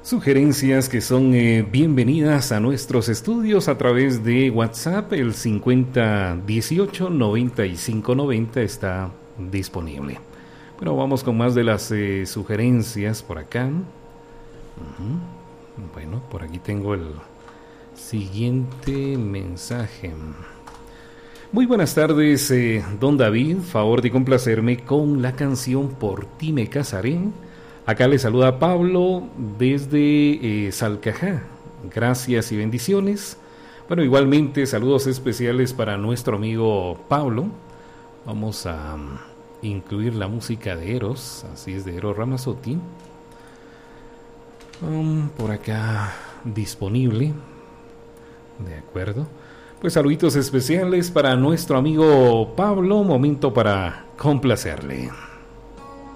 Sugerencias que son bienvenidas a nuestros estudios a través de WhatsApp. El 5018-9590 está disponible. Bueno, vamos con más de las sugerencias por acá. Bueno, por aquí tengo el siguiente mensaje. Muy buenas tardes, don David. Favor de complacerme con la canción Por ti me casaré. Acá le saluda Pablo desde Salcajá. Gracias y bendiciones. Bueno, igualmente saludos especiales para nuestro amigo Pablo. Vamos a incluir la música de Eros, así es, de Eros Ramazzotti. Por acá disponible. De acuerdo. Pues saluditos especiales para nuestro amigo Pablo. Momento para complacerle.